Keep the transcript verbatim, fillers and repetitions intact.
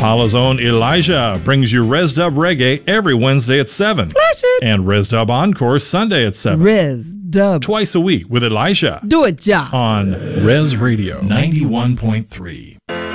Impala's own Elijah brings you Res Dub Reggae every Wednesday at seven. Flash it. And Res Dub Encore Sunday at seven. Res Dub. Twice a week with Elijah. Do it, Ja. On Res Radio ninety-one point three.